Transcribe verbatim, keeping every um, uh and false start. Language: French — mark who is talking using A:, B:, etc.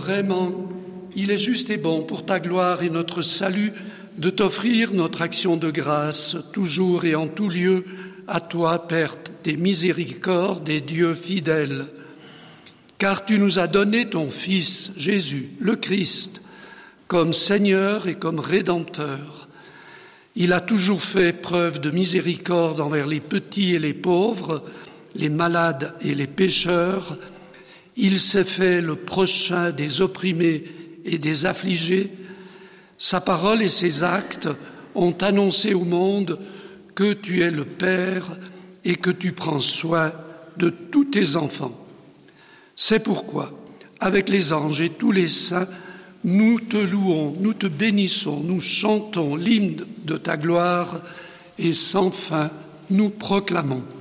A: vraiment, il est juste et bon pour ta gloire et notre salut de t'offrir notre action de grâce, toujours et en tout lieu, à toi, Père des miséricordes et Dieu fidèle. Car tu nous as donné ton Fils, Jésus, le Christ, comme Seigneur et comme Rédempteur. Il a toujours fait preuve de miséricorde envers les petits et les pauvres, les malades et les pécheurs. Il s'est fait le prochain des opprimés et des affligés. Sa parole et ses actes ont annoncé au monde que tu es le Père et que tu prends soin de tous tes enfants. C'est pourquoi, avec les anges et tous les saints, nous te louons, nous te bénissons, nous chantons l'hymne de ta gloire et sans fin nous proclamons.